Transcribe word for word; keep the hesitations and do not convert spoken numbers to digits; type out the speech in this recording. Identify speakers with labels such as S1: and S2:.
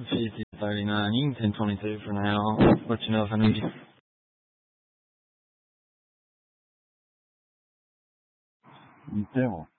S1: fifty thirty-nine. You can ten twenty-two for now. Let you know if I need you.
S2: You devil.